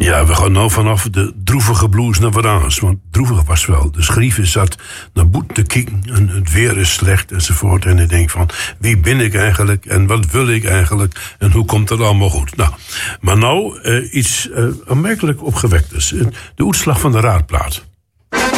Ja, we gaan nou vanaf de droevige blues naar wat anders. Want droevig was wel. De schrijver zat naar boet te kijken. En het weer is slecht enzovoort. En hij denkt van, wie ben ik eigenlijk? En wat wil ik eigenlijk? En hoe komt het allemaal goed? Nou, maar nou iets aanmerkelijk opgewekters. De uitslag van de raadplaat.